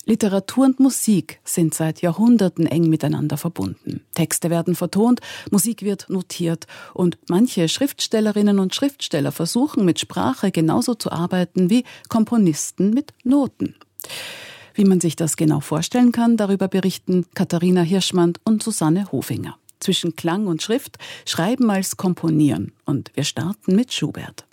Literatur und Musik sind seit Jahrhunderten eng miteinander verbunden. Texte werden vertont, Musik wird notiert und manche Schriftstellerinnen und Schriftsteller versuchen mit Sprache genauso zu arbeiten wie Komponisten mit Noten. Wie man sich das genau vorstellen kann, darüber berichten Katharina Hirschmann und Susanne Hofinger. Zwischen Klang und Schrift, Schreiben als Komponieren. Und wir starten mit Schubert.